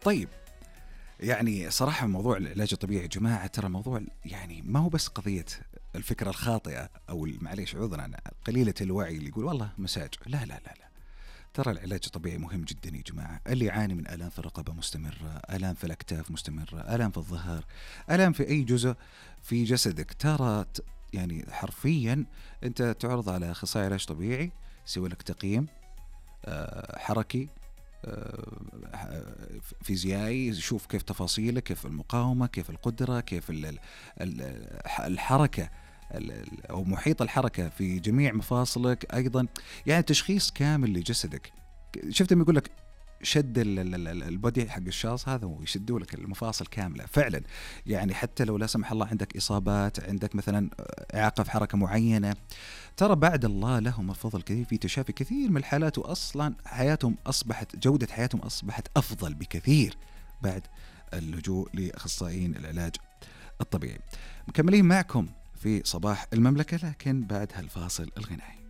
طيب، يعني صراحة موضوع العلاج الطبيعي يا جماعة ترى موضوع يعني ما هو بس قضية الفكرة الخاطئة أو معليش عذرا قليلة الوعي اللي يقول والله مساج. لا لا لا لا، ترى العلاج الطبيعي مهم جدا يا جماعة. اللي يعاني من آلام في الرقبة مستمرة، آلام في الأكتاف مستمرة، آلام في الظهر، آلام في أي جزء في جسدك، ترى يعني حرفيا أنت تعرض على أخصائي علاج طبيعي يسوي لك تقييم حركي، فيزيائي، يشوف كيف تفاصيلك، كيف المقاومة، كيف القدرة، كيف الحركة أو محيط الحركة في جميع مفاصلك أيضا، يعني تشخيص كامل لجسدك. شفت لما يقول لك شد البودي حق الشاص، هذا هو يشدوا لك المفاصل كاملة فعلا. يعني حتى لو لا سمح الله عندك إصابات، عندك مثلا إعاقة في حركة معينة، ترى بعد الله لهم الفضل كثير في تشافي كثير من الحالات، وأصلا حياتهم أصبحت، جودة حياتهم أصبحت أفضل بكثير بعد اللجوء لأخصائيين العلاج الطبيعي. مكملين معكم في صباح المملكة، لكن بعد هالفاصل الغنائي.